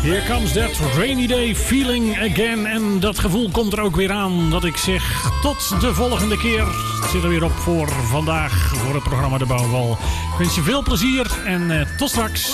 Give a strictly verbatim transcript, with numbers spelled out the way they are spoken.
Here comes that rainy day feeling again. En dat gevoel komt er ook weer aan dat ik zeg tot de volgende keer. Het zit er weer op voor vandaag, voor het programma De Bouwval. Ik wens je veel plezier en uh, tot straks.